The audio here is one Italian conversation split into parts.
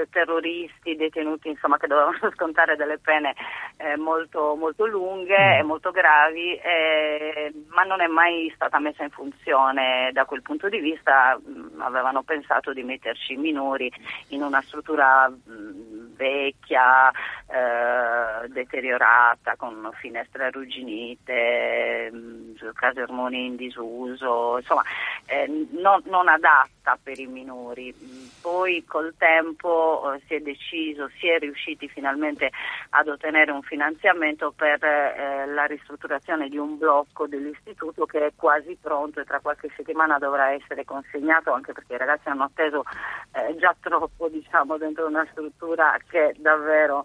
terroristi, detenuti insomma che dovevano scontare delle pene molto, molto lunghe e molto gravi, ma non è mai stata messa in funzione da quel punto di vista. Avevano pensato di metterci minori in una struttura vecchia, deteriorata, con finestre arrugginite, casermoni in disuso, insomma non adatta per i minori. Poi col tempo si è riusciti finalmente ad ottenere un finanziamento per la ristrutturazione di un blocco dell'istituto che è quasi pronto e tra qualche settimana dovrà essere consegnato, anche perché i ragazzi hanno atteso già troppo, diciamo, dentro una struttura che davvero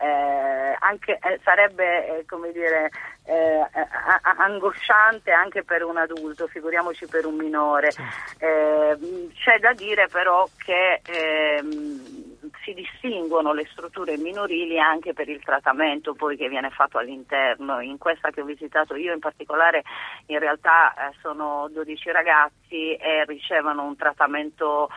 sarebbe come dire angosciante anche per un adulto, figuriamoci per un minore. C'è da dire però che si distinguono le strutture minorili anche per il trattamento poi che viene fatto all'interno. In questa che ho visitato io in particolare, in realtà sono 12 ragazzi e ricevono un trattamento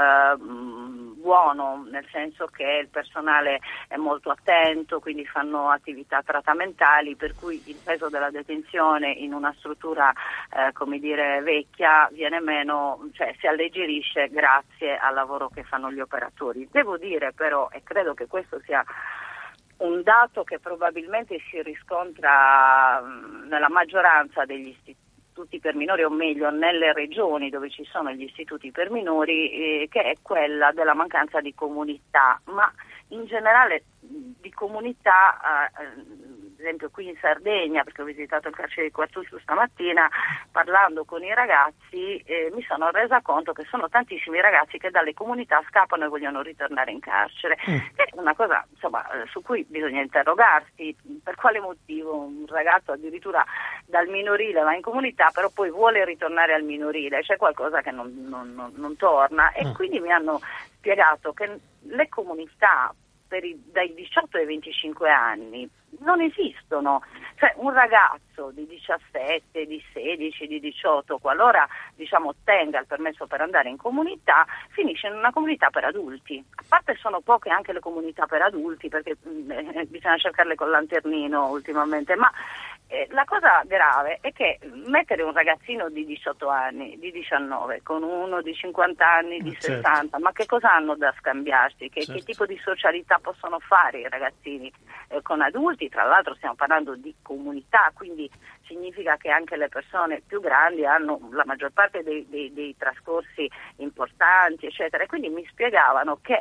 buono, nel senso che il personale è molto attento, quindi fanno attività trattamentali, per cui il peso della detenzione in una struttura come dire vecchia viene meno, cioè si alleggerisce grazie al lavoro che fanno gli operatori. Devo dire però, e credo che questo sia un dato che probabilmente si riscontra nella maggioranza degli istituti per minori, o meglio nelle regioni dove ci sono gli istituti per minori, che è quella della mancanza di comunità, ma in generale di comunità, ad esempio qui in Sardegna, perché ho visitato il carcere di Quartuccio stamattina, parlando con i ragazzi mi sono resa conto che sono tantissimi ragazzi che dalle comunità scappano e vogliono ritornare in carcere. È una cosa insomma su cui bisogna interrogarsi, per quale motivo un ragazzo addirittura dal minorile va in comunità però poi vuole ritornare al minorile, c'è qualcosa che non torna, e quindi mi hanno spiegato che le comunità dai 18 ai 25 anni non esistono, cioè un ragazzo di 17, di 16, di 18, qualora diciamo ottenga il permesso per andare in comunità, finisce in una comunità per adulti. A parte sono poche anche le comunità per adulti, perché bisogna cercarle col lanternino ultimamente, ma la cosa grave è che mettere un ragazzino di 18 anni, di 19, con uno di 50 anni, di 60, ma che cosa hanno da scambiarsi? Che tipo di socialità possono fare i ragazzini con adulti? Tra l'altro stiamo parlando di comunità, quindi significa che anche le persone più grandi hanno la maggior parte dei trascorsi importanti, eccetera, e quindi mi spiegavano che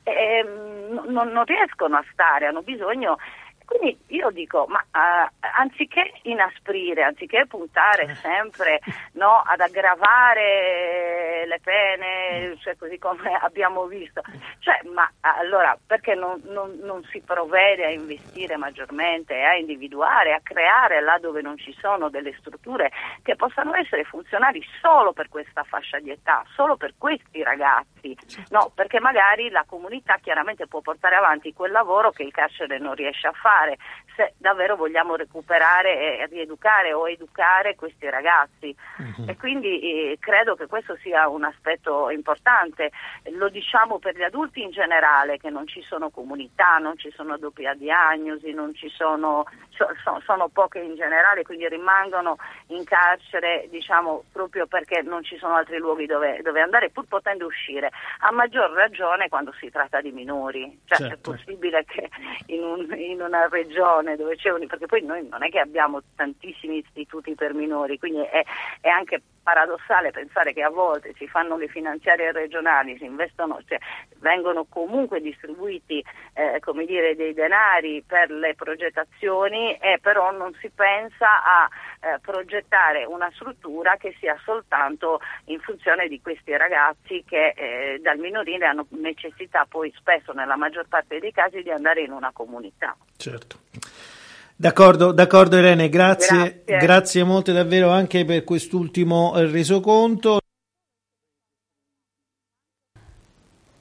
non riescono a stare, hanno bisogno. Quindi io dico, ma anziché inasprire, anziché puntare sempre ad aggravare le pene, cioè così come abbiamo visto, cioè ma allora perché non si provvede a investire maggiormente, a individuare, a creare là dove non ci sono delle strutture che possano essere funzionali solo per questa fascia di età, solo per questi ragazzi, no? Perché magari la comunità chiaramente può portare avanti quel lavoro che il carcere non riesce a fare, se davvero vogliamo recuperare e rieducare o educare questi ragazzi. E quindi credo che questo sia un aspetto importante. Lo diciamo per gli adulti in generale, che non ci sono comunità, non ci sono doppia diagnosi, non ci sono poche in generale, quindi rimangono in carcere, diciamo, proprio perché non ci sono altri luoghi dove andare, pur potendo uscire. A maggior ragione quando si tratta di minori, cioè è possibile che in una regione dove c'è perché poi noi non è che abbiamo tantissimi istituti per minori, quindi è anche paradossale pensare che a volte si fanno le finanziarie regionali, si investono, cioè vengono comunque distribuiti come dire dei denari per le progettazioni, e però non si pensa a progettare una struttura che sia soltanto in funzione di questi ragazzi che dal minorile hanno necessità poi spesso, nella maggior parte dei casi, di andare in una comunità. Certo. D'accordo Irene, grazie molte davvero anche per quest'ultimo resoconto.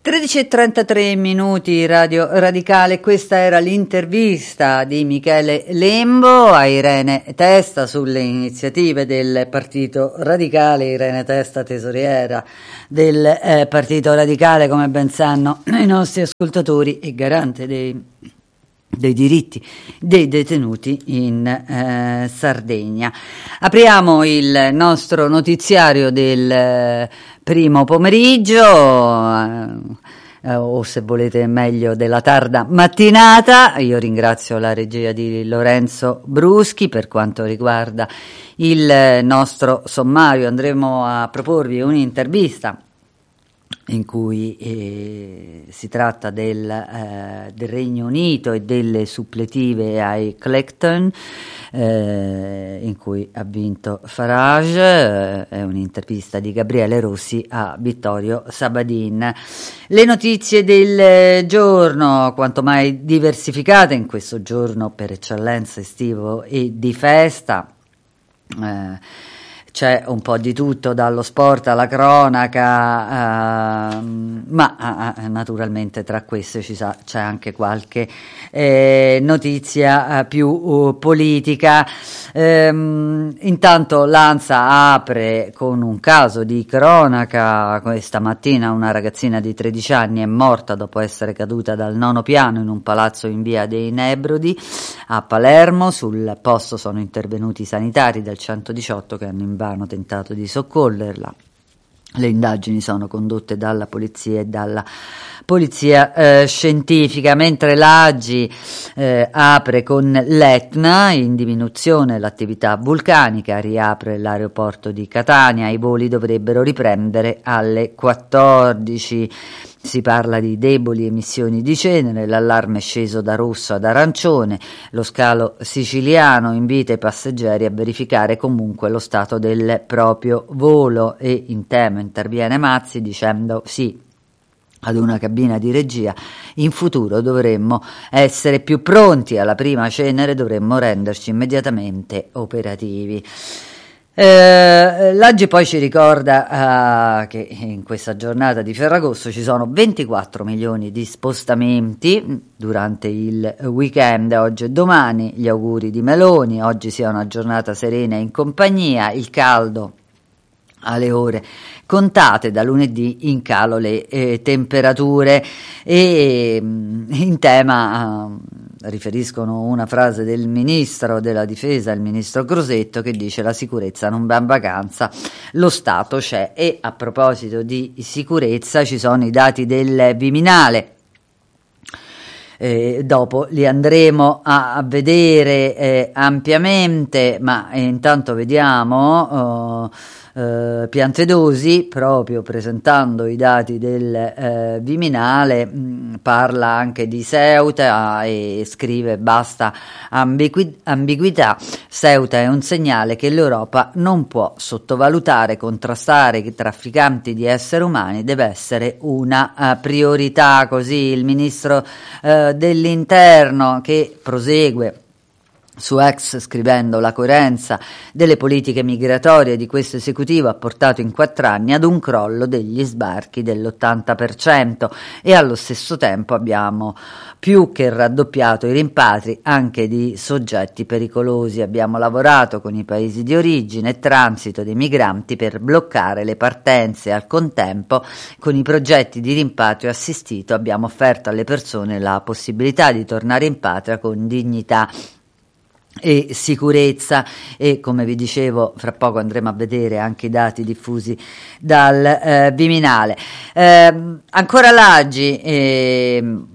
13:33 Radio Radicale, questa era l'intervista di Michele Lembo a Irene Testa sulle iniziative del Partito Radicale. Irene Testa, tesoriera del Partito Radicale, come ben sanno i nostri ascoltatori, e garante dei diritti dei detenuti in Sardegna. Apriamo il nostro notiziario del primo pomeriggio, o se volete meglio della tarda mattinata. Io ringrazio la regia di Lorenzo Bruschi. Per quanto riguarda il nostro sommario, andremo a proporvi un'intervista in cui si tratta del Regno Unito e delle suppletive ai Clacton, in cui ha vinto Farage. È un'intervista di Gabriele Rossi a Vittorio Sabadin. Le notizie del giorno, quanto mai diversificate in questo giorno per eccellenza estivo e di festa. C'è un po' di tutto, dallo sport alla cronaca, ma naturalmente tra queste c'è anche qualche notizia più politica. Intanto l'ANSA apre con un caso di cronaca. Questa mattina una ragazzina di 13 anni è morta dopo essere caduta dal 9° piano in un palazzo in via dei Nebrodi a Palermo. Sul posto sono intervenuti i sanitari del 118 che hanno invano tentato di soccorrerla. Le indagini sono condotte dalla polizia e dalla polizia scientifica, mentre l'AGI apre con l'Etna, in diminuzione l'attività vulcanica, riapre l'aeroporto di Catania, i voli dovrebbero riprendere alle 14. Si parla di deboli emissioni di cenere, l'allarme è sceso da rosso ad arancione, lo scalo siciliano invita i passeggeri a verificare comunque lo stato del proprio volo, e in tema interviene Mazzi dicendo sì ad una cabina di regia. In futuro dovremmo essere più pronti alla prima cenere, dovremmo renderci immediatamente operativi. L'Aggi poi ci ricorda che in questa giornata di Ferragosto ci sono 24 milioni di spostamenti durante il weekend, oggi e domani. Gli auguri di Meloni, oggi sia una giornata serena in compagnia, il caldo alle ore contate, da lunedì in calo le temperature, e in tema riferiscono una frase del ministro della difesa, il ministro Crosetto, che dice: la sicurezza non va in vacanza, lo Stato c'è. E a proposito di sicurezza ci sono i dati del Viminale. Dopo li andremo a vedere ampiamente, ma intanto vediamo Piantedosi, proprio presentando i dati del Viminale, parla anche di Ceuta e scrive: basta ambiguità, Ceuta è un segnale che l'Europa non può sottovalutare, contrastare i trafficanti di esseri umani deve essere una priorità. Così il ministro dell'Interno, che prosegue su X scrivendo: la coerenza delle politiche migratorie di questo esecutivo ha portato in 4 anni ad un crollo degli sbarchi dell'80%, e allo stesso tempo abbiamo più che raddoppiato i rimpatri anche di soggetti pericolosi. Abbiamo lavorato con i paesi di origine e transito dei migranti per bloccare le partenze. Al contempo, con i progetti di rimpatrio assistito abbiamo offerto alle persone la possibilità di tornare in patria con dignità e sicurezza. E come vi dicevo, fra poco andremo a vedere anche i dati diffusi dal Viminale. Ancora l'Aggi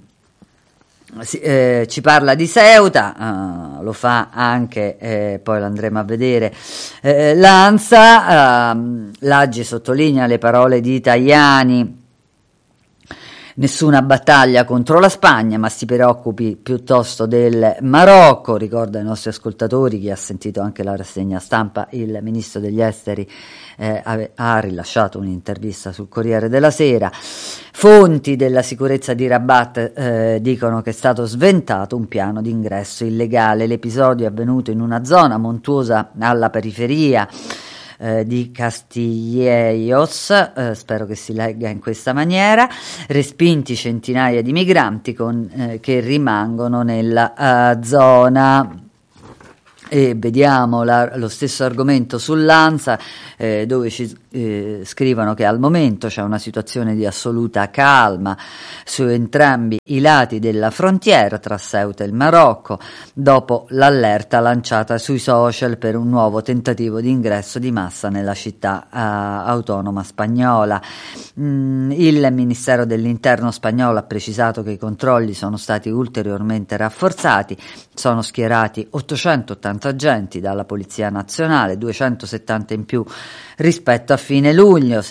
ci parla di Ceuta, lo fa anche, poi lo andremo a vedere, l'ANSA. L'Aggi sottolinea le parole di Tajani: nessuna battaglia contro la Spagna, ma si preoccupi piuttosto del Marocco. Ricorda ai nostri ascoltatori, chi ha sentito anche la rassegna stampa, il ministro degli esteri ha rilasciato un'intervista sul Corriere della Sera. Fonti della sicurezza di Rabat dicono che è stato sventato un piano di ingresso illegale. L'episodio è avvenuto in una zona montuosa alla periferia di Castilleos, spero che si legga in questa maniera, respinti centinaia di migranti che rimangono nella zona. E vediamo lo stesso argomento sull'ANSA, dove ci scrivono che al momento c'è una situazione di assoluta calma su entrambi i lati della frontiera tra Ceuta e il Marocco, dopo l'allerta lanciata sui social per un nuovo tentativo di ingresso di massa nella città autonoma spagnola. Il Ministero dell'Interno spagnolo ha precisato che i controlli sono stati ulteriormente rafforzati, sono schierati 880 agenti dalla Polizia Nazionale, 270 in più rispetto a fine luglio,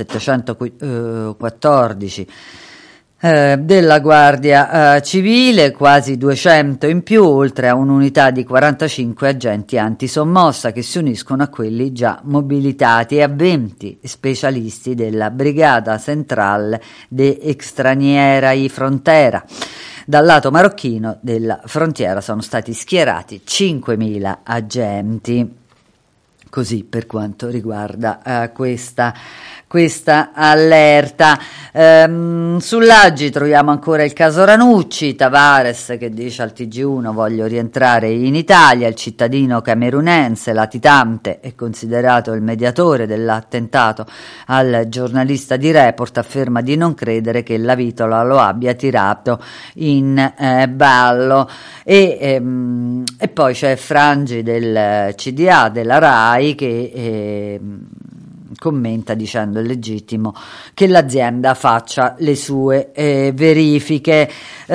714 della Guardia Civile, quasi 200 in più, oltre a un'unità di 45 agenti antisommossa che si uniscono a quelli già mobilitati e a 20 specialisti della Brigada Central de Extraniera y Frontera. Dal lato marocchino della frontiera sono stati schierati 5.000 agenti. Così per quanto riguarda questa allerta. Sull'Aggi troviamo ancora il caso Ranucci, Tavares che dice al TG1 voglio rientrare in Italia, il cittadino camerunense latitante e considerato il mediatore dell'attentato al giornalista di Report afferma di non credere che la Vitola lo abbia tirato in ballo. E poi c'è Frangi del CDA della RAI che commenta dicendo è legittimo che l'azienda faccia le sue verifiche.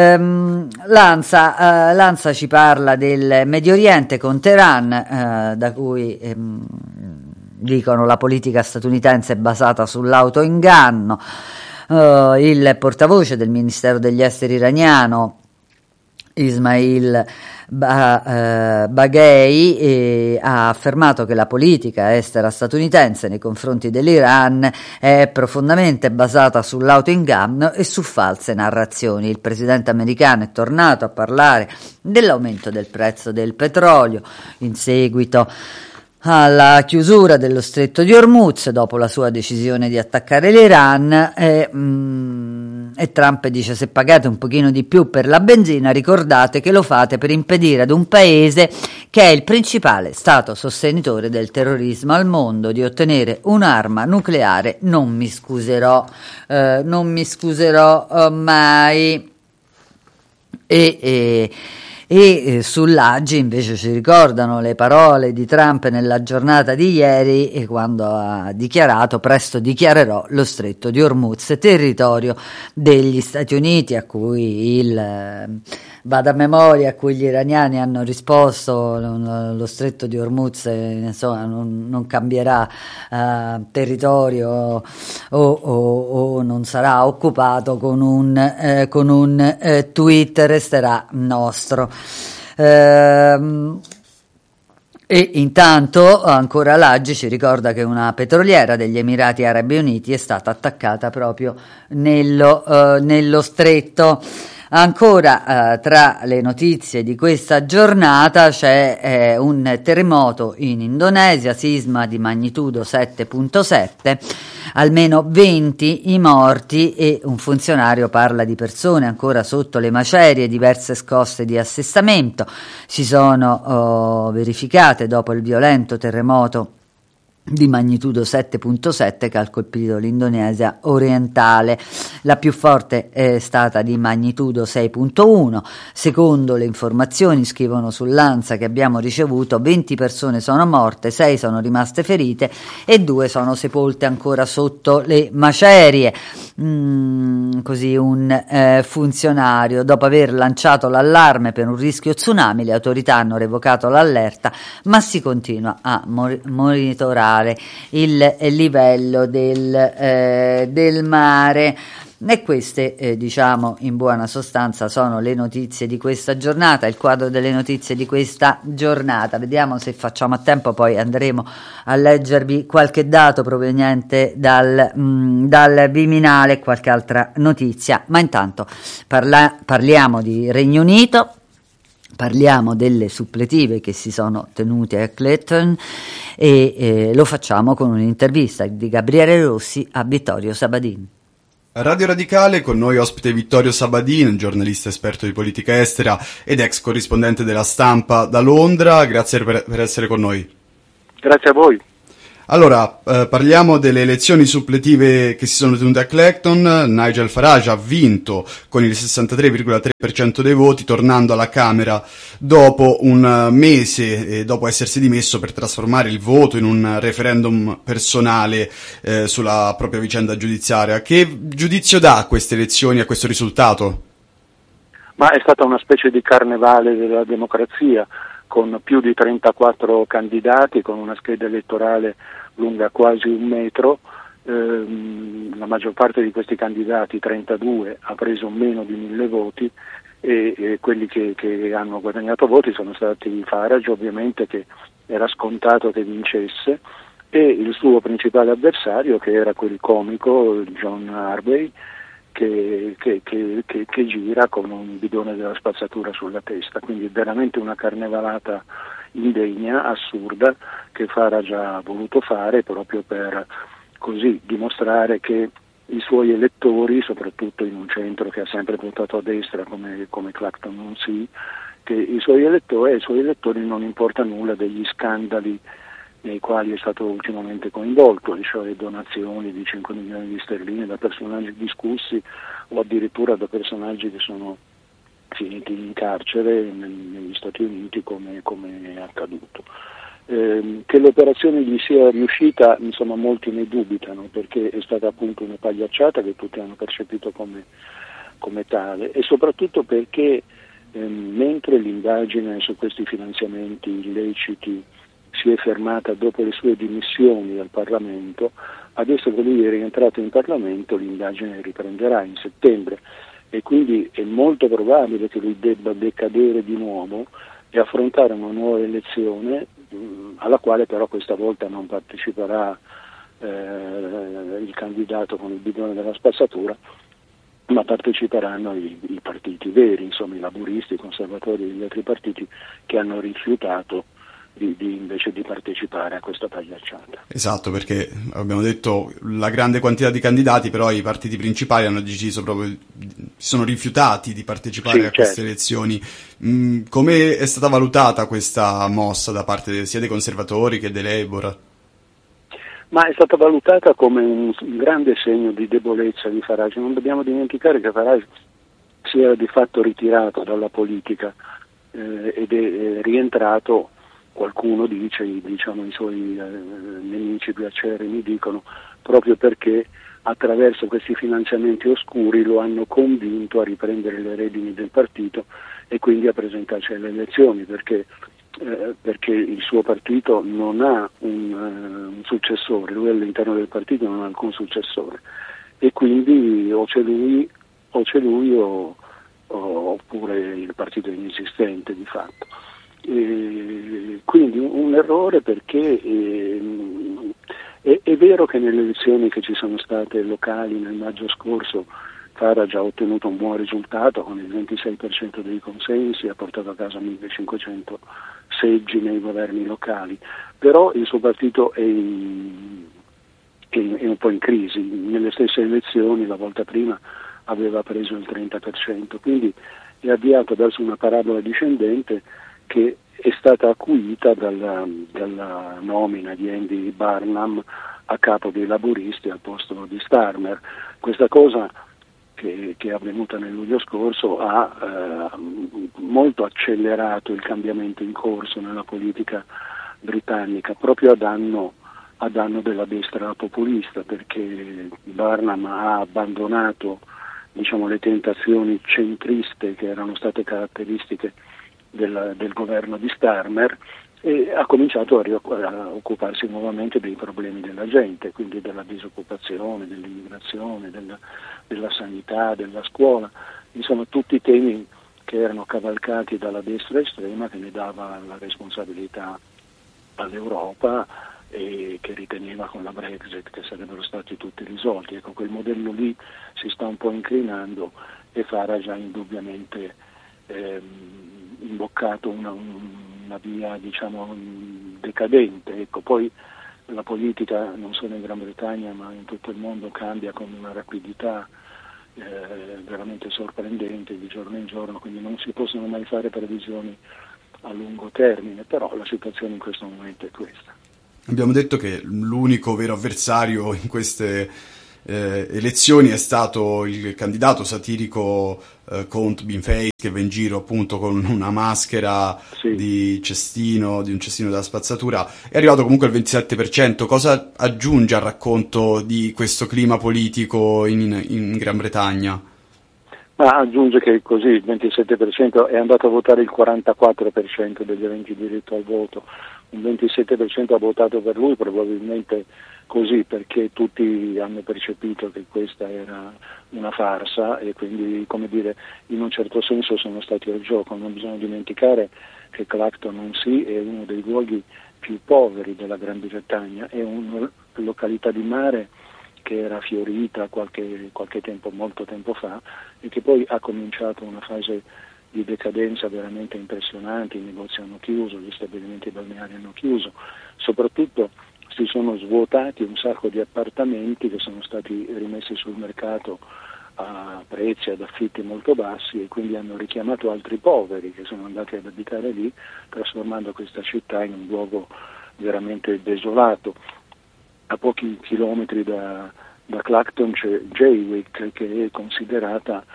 L'ANSA ci parla del Medio Oriente con Teheran, da cui dicono la politica statunitense è basata sull'autoinganno. Il portavoce del Ministero degli Esteri iraniano Ismail Baghei ha affermato che la politica estera statunitense nei confronti dell'Iran è profondamente basata sull'autoinganno e su false narrazioni. Il presidente americano è tornato a parlare dell'aumento del prezzo del petrolio in seguito alla chiusura dello stretto di Hormuz dopo la sua decisione di attaccare l'Iran e Trump dice se pagate un pochino di più per la benzina ricordate che lo fate per impedire ad un paese che è il principale stato sostenitore del terrorismo al mondo di ottenere un'arma nucleare. Non mi scuserò mai. E sull'Aggi invece ci ricordano le parole di Trump nella giornata di ieri e quando ha dichiarato presto dichiarerò lo stretto di Hormuz territorio degli Stati Uniti, a cui vada a memoria, a cui gli iraniani hanno risposto lo stretto di Hormuz insomma non cambierà territorio o non sarà occupato con un tweet, resterà nostro. E intanto ancora l'Aggi ci ricorda che una petroliera degli Emirati Arabi Uniti è stata attaccata proprio nello stretto. Ancora tra le notizie di questa giornata c'è un terremoto in Indonesia, sisma di magnitudo 7.7, almeno 20 i morti e un funzionario parla di persone ancora sotto le macerie, diverse scosse di assestamento si sono verificate dopo il violento terremoto di magnitudo 7.7 che ha colpito l'Indonesia orientale. La più forte è stata di magnitudo 6.1. Secondo le informazioni, scrivono sull'ANSA che abbiamo ricevuto, 20 persone sono morte, 6 sono rimaste ferite e 2 sono sepolte ancora sotto le macerie. Così un funzionario, dopo aver lanciato l'allarme per un rischio tsunami, le autorità hanno revocato l'allerta, ma si continua a monitorare il livello del mare. E queste diciamo in buona sostanza sono le notizie di questa giornata, il quadro delle notizie di questa giornata. Vediamo se facciamo a tempo, poi andremo a leggervi qualche dato proveniente dal Viminale e qualche altra notizia, ma intanto parliamo di Regno Unito. Parliamo delle suppletive che si sono tenute a Clayton e lo facciamo con un'intervista di Gabriele Rossi a Vittorio Sabadin. Radio Radicale, con noi ospite Vittorio Sabadin, giornalista esperto di politica estera ed ex corrispondente della Stampa da Londra. Grazie per essere con noi. Grazie a voi. Allora, parliamo delle elezioni suppletive che si sono tenute a Clacton. Nigel Farage ha vinto con il 63,3% dei voti, tornando alla Camera dopo un mese, dopo essersi dimesso per trasformare il voto in un referendum personale sulla propria vicenda giudiziaria. Che giudizio dà a queste elezioni, a questo risultato? Ma è stata una specie di carnevale della democrazia, con più di 34 candidati, con una scheda elettorale lunga quasi 1 metro. La maggior parte di questi candidati, 32, ha preso meno di 1000 voti e quelli che hanno guadagnato voti sono stati Farage, ovviamente, che era scontato che vincesse, e il suo principale avversario, che era quel comico John Harvey, che gira con un bidone della spazzatura sulla testa. Quindi veramente una carnevalata indegna, assurda, che Farage ha voluto fare proprio per così dimostrare che i suoi elettori, soprattutto in un centro che ha sempre votato a destra come Clacton on Sea, che ai suoi elettori non importa nulla degli scandali nei quali è stato ultimamente coinvolto, cioè donazioni di 5 milioni di sterline da personaggi discussi o addirittura da personaggi che sono finiti in carcere negli Stati Uniti, come è accaduto. Che l'operazione gli sia riuscita, insomma, molti ne dubitano, perché è stata appunto una pagliacciata che tutti hanno percepito come tale, e soprattutto perché mentre l'indagine su questi finanziamenti illeciti si è fermata dopo le sue dimissioni dal Parlamento, adesso che lui è rientrato in Parlamento l'indagine riprenderà in settembre, e quindi è molto probabile che lui debba decadere di nuovo e affrontare una nuova elezione alla quale però questa volta non parteciperà il candidato con il bidone della spazzatura, ma parteciperanno i partiti veri, insomma i laburisti, i conservatori e gli altri partiti che hanno rifiutato invece di partecipare a questa pagliacciata. Esatto, perché abbiamo detto la grande quantità di candidati, però i partiti principali hanno deciso proprio, si sono rifiutati di partecipare a queste elezioni. Come è stata valutata questa mossa da parte sia dei conservatori che dei Labour? Ma è stata valutata come un grande segno di debolezza di Farage. Non dobbiamo dimenticare che Farage si era di fatto ritirato dalla politica ed è rientrato. Qualcuno dice, diciamo i suoi nemici più acerrimi dicono, proprio perché attraverso questi finanziamenti oscuri lo hanno convinto a riprendere le redini del partito e quindi a presentarsi alle elezioni, perché il suo partito non ha un successore, lui all'interno del partito non ha alcun successore, e quindi o c'è lui oppure il partito è inesistente di fatto. Quindi un errore, perché è vero che nelle elezioni che ci sono state locali nel maggio scorso Farage ha ottenuto un buon risultato con il 26% dei consensi, ha portato a casa 1500 seggi nei governi locali, però il suo partito è un po' in crisi. Nelle stesse elezioni la volta prima aveva preso il 30%, quindi è avviato verso una parabola discendente che è stata acuita dalla nomina di Andy Burnham a capo dei laburisti al posto di Starmer. Questa cosa che è avvenuta nel luglio scorso ha molto accelerato il cambiamento in corso nella politica britannica, proprio a danno della destra populista, perché Burnham ha abbandonato, diciamo, le tentazioni centriste che erano state caratteristiche del governo di Starmer e ha cominciato a occuparsi nuovamente dei problemi della gente, quindi della disoccupazione, dell'immigrazione, della sanità, della scuola, insomma tutti i temi che erano cavalcati dalla destra estrema, che ne dava la responsabilità all'Europa e che riteneva con la Brexit che sarebbero stati tutti risolti. Ecco, quel modello lì si sta un po' inclinando e Farage ha indubbiamente imboccato una via, diciamo, decadente. Ecco, poi la politica non solo in Gran Bretagna ma in tutto il mondo cambia con una rapidità veramente sorprendente di giorno in giorno, quindi non si possono mai fare previsioni a lungo termine, però la situazione in questo momento è questa. Abbiamo detto che l'unico vero avversario in queste elezioni è stato il candidato satirico Count Binface, che va in giro appunto con una maschera di un cestino della spazzatura. È arrivato comunque al 27%. Cosa aggiunge al racconto di questo clima politico in Gran Bretagna? Ma aggiunge che così il 27% è andato a votare il 44% degli aventi diritto al voto, un 27% ha votato per lui, probabilmente così perché tutti hanno percepito che questa era una farsa e quindi, come dire, in un certo senso sono stati al gioco. Non bisogna dimenticare che Clacton-on-Sea è uno dei luoghi più poveri della Gran Bretagna, è una località di mare che era fiorita qualche tempo, molto tempo fa, e che poi ha cominciato una fase di decadenza veramente impressionante. I negozi hanno chiuso, gli stabilimenti balneari hanno chiuso, soprattutto si sono svuotati un sacco di appartamenti che sono stati rimessi sul mercato a prezzi, ad affitti molto bassi, e quindi hanno richiamato altri poveri che sono andati ad abitare lì, trasformando questa città in un luogo veramente desolato. A pochi chilometri da Clacton c'è Jaywick, che è considerato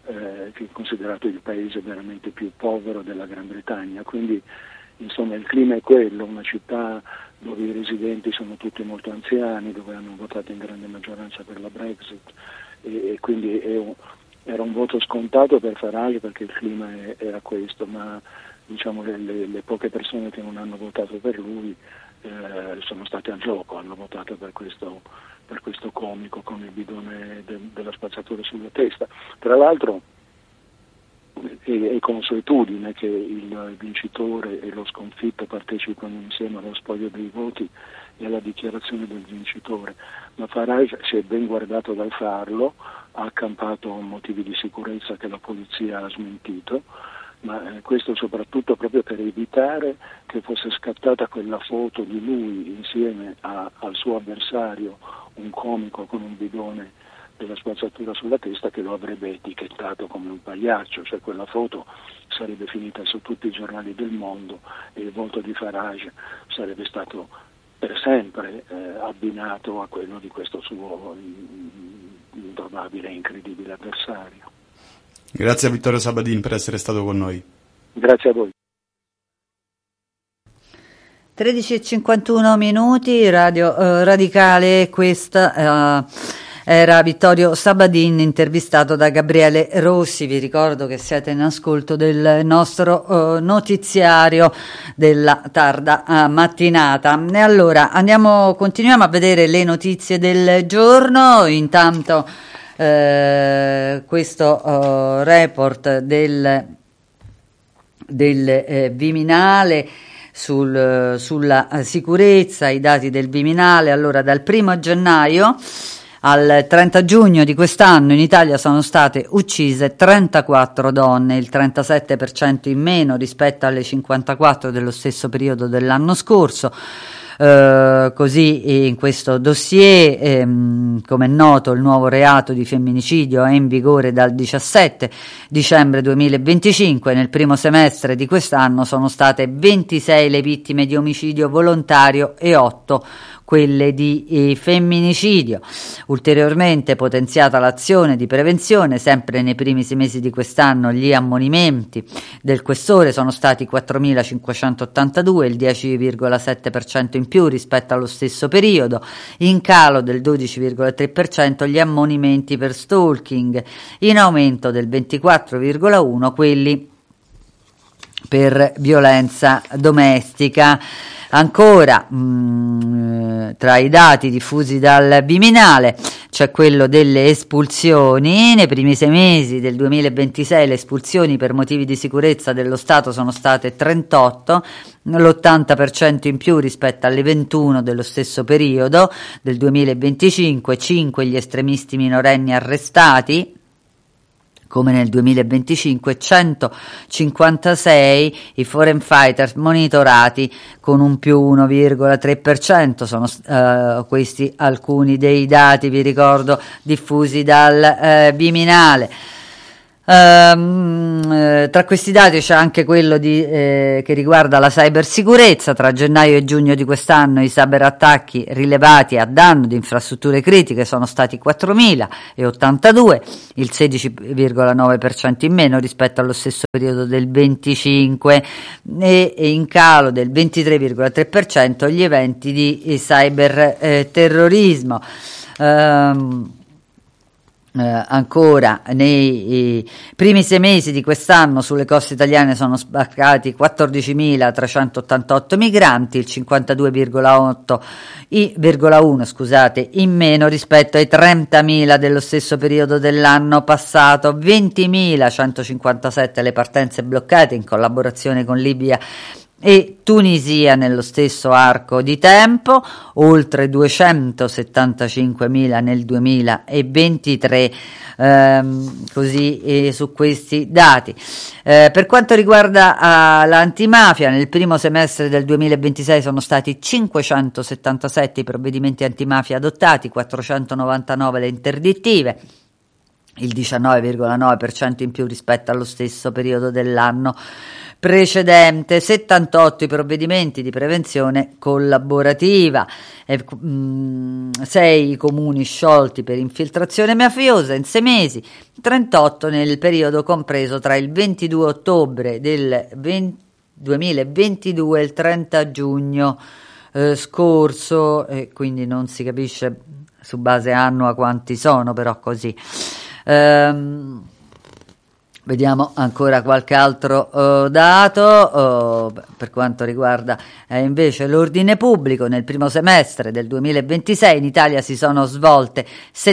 il paese veramente più povero della Gran Bretagna, quindi insomma il clima è quello, una città dove i residenti sono tutti molto anziani, dove hanno votato in grande maggioranza per la Brexit, e quindi era un voto scontato per Farage perché il clima era questo, ma diciamo le poche persone che non hanno votato per lui sono state al gioco, hanno votato per questo comico con il bidone della spazzatura sulla testa. Tra l'altro è consuetudine che il vincitore e lo sconfitto partecipano insieme allo spoglio dei voti e alla dichiarazione del vincitore, ma Farage si è ben guardato dal farlo, ha accampato motivi di sicurezza che la polizia ha smentito, ma questo soprattutto proprio per evitare che fosse scattata quella foto di lui insieme al suo avversario, un comico con un bidone della spazzatura sulla testa, che lo avrebbe etichettato come un pagliaccio, cioè quella foto sarebbe finita su tutti i giornali del mondo e il voto di Farage sarebbe stato per sempre abbinato a quello di questo suo improbabile e incredibile avversario. Grazie a Vittorio Sabadin per essere stato con noi. Grazie a voi. 13:51 Radio Radicale, questa era Vittorio Sabadin intervistato da Gabriele Rossi. Vi ricordo che siete in ascolto del nostro notiziario della tarda mattinata. E allora continuiamo a vedere le notizie del giorno. Intanto questo report del Viminale sulla sicurezza, i dati del Viminale. Allora, dal 1 gennaio al 30 giugno di quest'anno in Italia sono state uccise 34 donne, il 37% in meno rispetto alle 54 dello stesso periodo dell'anno scorso. Così in questo dossier, come è noto, il nuovo reato di femminicidio è in vigore dal 17 dicembre 2025. Nel primo semestre di quest'anno sono state 26 le vittime di omicidio volontario e 8 quelle di femminicidio. Ulteriormente potenziata l'azione di prevenzione, sempre nei primi 6 mesi di quest'anno gli ammonimenti del questore sono stati 4.582, il 10,7% in più rispetto allo stesso periodo, in calo del 12,3% gli ammonimenti per stalking, in aumento del 24,1% quelli per violenza domestica. Ancora, tra i dati diffusi dal Viminale c'è quello delle espulsioni. Nei primi 6 mesi del 2026 le espulsioni per motivi di sicurezza dello Stato sono state 38, l'80% in più rispetto alle 21 dello stesso periodo del 2025, 5 gli estremisti minorenni arrestati, come nel 2025, 156 i foreign fighters monitorati con un più 1,3%, sono questi alcuni dei dati, vi ricordo, diffusi dal Viminale. Tra questi dati c'è anche quello che riguarda la cybersicurezza. Tra gennaio e giugno di quest'anno i cyberattacchi rilevati a danno di infrastrutture critiche sono stati 4.082, il 16,9% in meno rispetto allo stesso periodo del 25, e in calo del 23,3% gli eventi di cyberterrorismo. Ancora nei primi 6 mesi di quest'anno sulle coste italiane sono sbarcati 14.388 migranti, il 52,1% in meno rispetto ai 30.000 dello stesso periodo dell'anno passato, 20.157 le partenze bloccate in collaborazione con Libia e Tunisia nello stesso arco di tempo, oltre 275.000 nel 2023, così su questi dati. Per quanto riguarda l'antimafia, nel primo semestre del 2026 sono stati 577 i provvedimenti antimafia adottati, 499 le interdittive, il 19,9% in più rispetto allo stesso periodo dell'anno precedente, 78 i provvedimenti di prevenzione collaborativa, 6 i comuni sciolti per infiltrazione mafiosa in 6 mesi, 38 nel periodo compreso tra il 22 ottobre del 2022 e il 30 giugno scorso, e quindi non si capisce su base annua quanti sono, però così. Vediamo ancora qualche altro dato per quanto riguarda invece l'ordine pubblico. Nel primo semestre del 2026 in Italia si sono svolte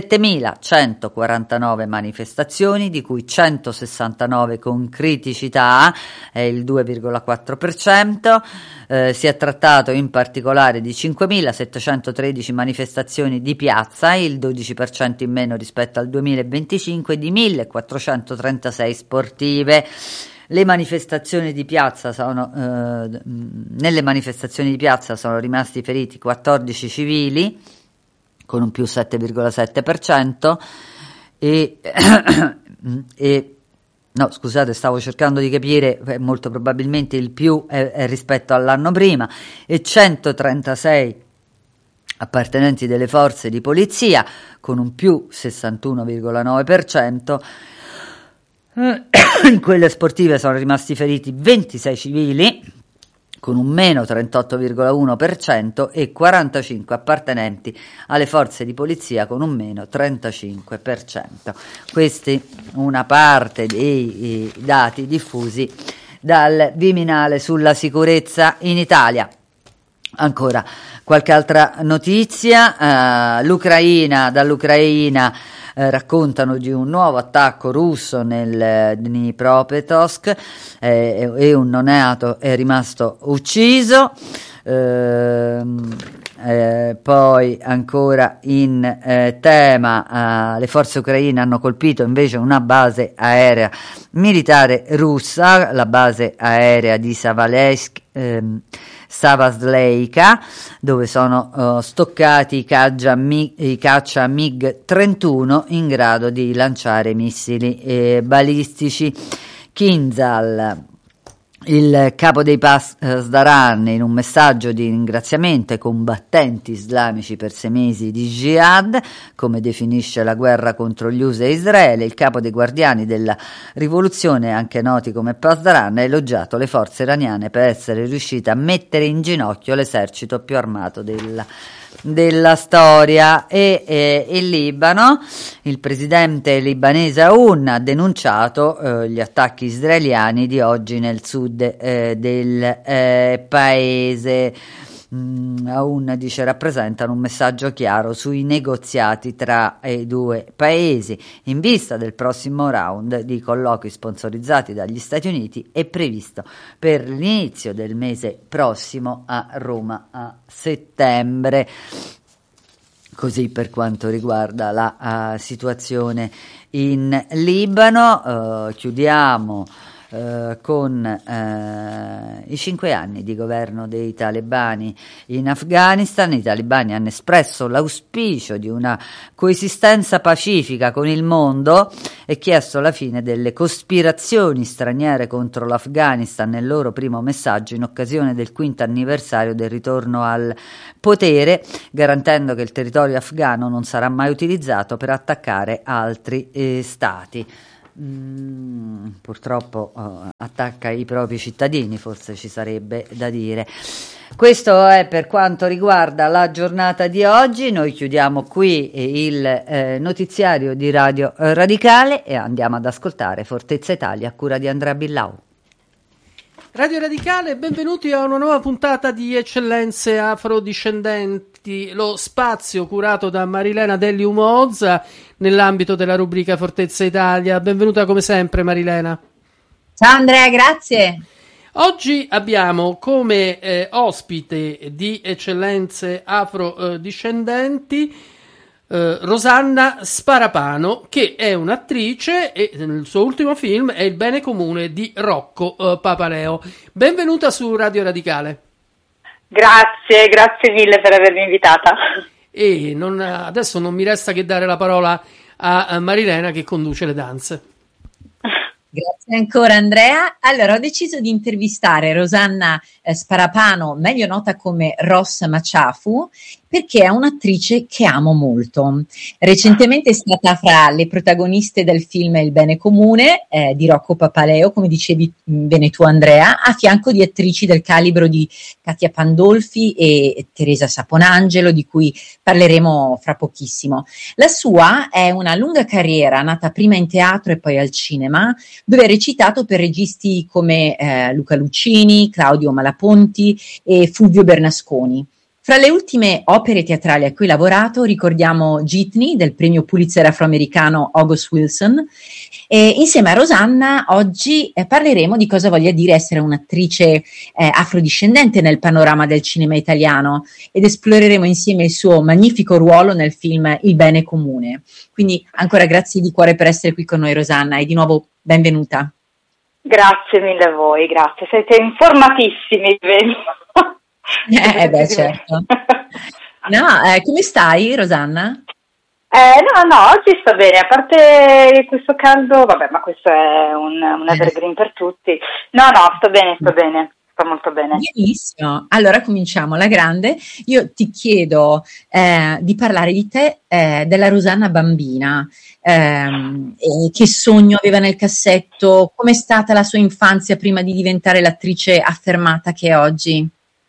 7.149 manifestazioni, di cui 169 con criticità, è il 2,4%. Si è trattato in particolare di 5.713 manifestazioni di piazza, il 12% in meno rispetto al 2025, di 1.436 sportive. Le manifestazioni di piazza nelle manifestazioni di piazza sono rimasti feriti 14 civili, con un più 7,7%, no, scusate, stavo cercando di capire, molto probabilmente il più è rispetto all'anno prima, e 136 appartenenti delle forze di polizia, con un più 61,9%. In quelle sportive sono rimasti feriti 26 civili, con un meno 38,1%, e 45 appartenenti alle forze di polizia, con un meno 35%. Questi una parte dei dati diffusi dal Viminale sulla sicurezza in Italia. Ancora qualche altra notizia. Dall'Ucraina raccontano di un nuovo attacco russo nel Dnipropetrovsk, e un neonato è rimasto ucciso. Poi ancora in tema, le forze ucraine hanno colpito invece una base aerea militare russa, la base aerea di Savasleika, dove sono stoccati i caccia MiG-31 in grado di lanciare missili balistici. Kinzhal, il capo dei Pasdaran, in un messaggio di ringraziamento ai combattenti islamici per 6 mesi di jihad, come definisce la guerra contro gli USA e Israele, il capo dei guardiani della rivoluzione, anche noti come Pasdaran, ha elogiato le forze iraniane per essere riuscite a mettere in ginocchio l'esercito più armato della storia. E il Libano, il presidente libanese Aoun ha denunciato gli attacchi israeliani di oggi nel sud del paese. Aoun dice rappresentano un messaggio chiaro sui negoziati tra i due paesi in vista del prossimo round di colloqui sponsorizzati dagli Stati Uniti, è previsto per l'inizio del mese prossimo a Roma a settembre. Così per quanto riguarda la situazione in Libano. Chiudiamo con i 5 anni di governo dei talebani in Afghanistan. I talebani hanno espresso l'auspicio di una coesistenza pacifica con il mondo e chiesto la fine delle cospirazioni straniere contro l'Afghanistan nel loro primo messaggio in occasione del 5° anniversario del ritorno al potere, garantendo che il territorio afghano non sarà mai utilizzato per attaccare altri stati. Purtroppo attacca i propri cittadini, forse ci sarebbe da dire. Questo è per quanto riguarda la giornata di oggi. Noi chiudiamo qui il notiziario di Radio Radicale e andiamo ad ascoltare Fortezza Italia a cura di Andrea Billau. Radio Radicale, benvenuti a una nuova puntata di Eccellenze Afrodiscendenti, lo spazio curato da Marilena Delli Umozza nell'ambito della rubrica Fortezza Italia. Benvenuta come sempre, Marilena. Ciao Andrea, grazie. Oggi abbiamo come ospite di Eccellenze Afrodiscendenti Rosanna Sparapano, che è un'attrice e nel suo ultimo film è Il bene comune di Rocco Papaleo. Benvenuta su Radio Radicale. Grazie mille per avermi invitata. E adesso non mi resta che dare la parola a Marilena che conduce le danze. Grazie ancora Andrea. Allora, ho deciso di intervistare Rosanna Sparapano, meglio nota come Ross Maciafu, perché è un'attrice che amo molto. Recentemente è stata fra le protagoniste del film Il bene comune di Rocco Papaleo, come dicevi bene tu Andrea, a fianco di attrici del calibro di Katia Pandolfi e Teresa Saponangelo, di cui parleremo fra pochissimo. La sua è una lunga carriera, nata prima in teatro e poi al cinema, dove ha recitato per registi come Luca Lucini, Claudio Malaponti e Fulvio Bernasconi. Fra le ultime opere teatrali a cui ha lavorato ricordiamo Jitney del premio Pulitzer afroamericano August Wilson, e insieme a Rosanna oggi parleremo di cosa voglia dire essere un'attrice afrodiscendente nel panorama del cinema italiano ed esploreremo insieme il suo magnifico ruolo nel film Il bene comune. Quindi ancora grazie di cuore per essere qui con noi Rosanna e di nuovo benvenuta. Grazie mille a voi, grazie, siete informatissimi, vero? Beh, certo. No, come stai, Rosanna? No, oggi sto bene, a parte questo caldo, vabbè, ma questo è un evergreen per tutti. No, sto bene, sto molto bene. Benissimo, allora cominciamo alla grande. Io ti chiedo di parlare di te, della Rosanna bambina, che sogno aveva nel cassetto, com'è stata la sua infanzia prima di diventare l'attrice affermata che è oggi?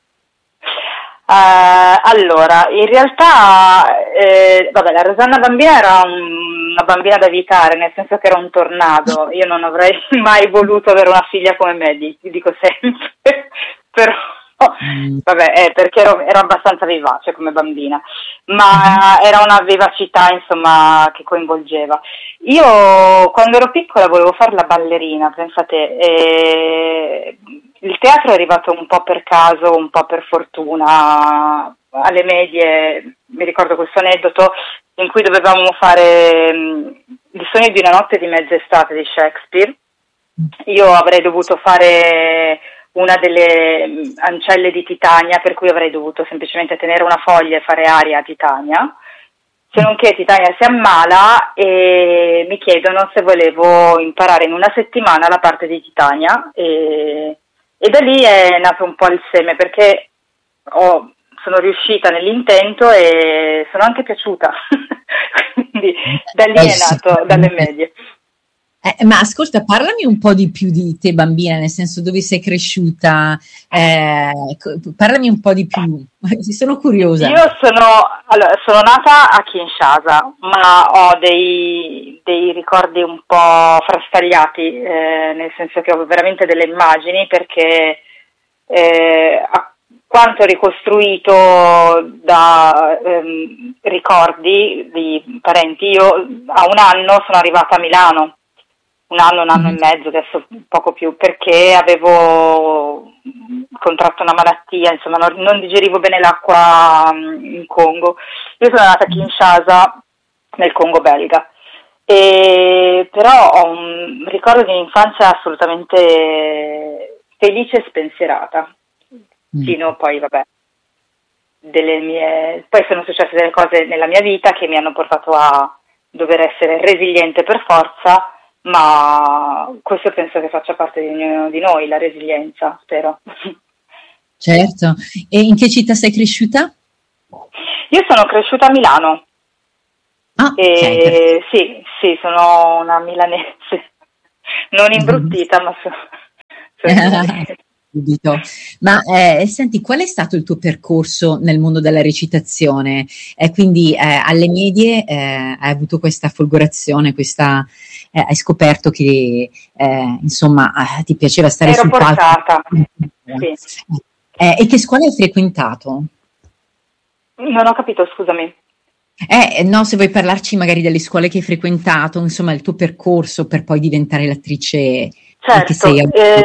Allora, in realtà, la Rosanna bambina era una bambina da evitare, nel senso che era un tornado. Io non avrei mai voluto avere una figlia come me, dico sempre, però perché ero abbastanza vivace come bambina, ma era una vivacità, insomma, che coinvolgeva. Io quando ero piccola volevo fare la ballerina, pensate, il teatro è arrivato un po' per caso, un po' per fortuna. Alle medie mi ricordo questo aneddoto in cui dovevamo fare Il sogno di una notte di mezz'estate di Shakespeare. Io avrei dovuto fare una delle ancelle di Titania, per cui avrei dovuto semplicemente tenere una foglia e fare aria a Titania. Se non che Titania si ammala e mi chiedono se volevo imparare in una settimana la parte di Titania e da lì è nato un po' il seme, perché sono riuscita nell'intento e sono anche piaciuta, quindi da lì è nato, dalle medie. Ma ascolta, parlami un po' di più di te bambina, nel senso dove sei cresciuta, parlami un po' di più, sono curiosa. Io sono nata a Kinshasa, ma ho dei ricordi un po' frastagliati, nel senso che ho veramente delle immagini, perché a quanto ricostruito da ricordi di parenti, io a un anno sono arrivata a Milano. Un anno e mezzo, adesso poco più, perché avevo contratto una malattia, insomma non digerivo bene l'acqua in Congo. Io sono nata a Kinshasa, nel Congo belga, però ho un ricordo di un'infanzia assolutamente felice e spensierata, fino poi poi sono successe delle cose nella mia vita che mi hanno portato a dover essere resiliente per forza, ma questo penso che faccia parte di ognuno di noi, la resilienza, spero. Certo. E in che città sei cresciuta? Io sono cresciuta a Milano. Sì, sono una milanese, non imbruttita, ma sono Ma senti, qual è stato il tuo percorso nel mondo della recitazione? Quindi alle medie hai avuto questa folgorazione, hai scoperto che insomma ti piaceva stare sul palco. Sì. E che scuola hai frequentato? Non ho capito, scusami. No, se vuoi parlarci magari delle scuole che hai frequentato, insomma il tuo percorso per poi diventare l'attrice che sei.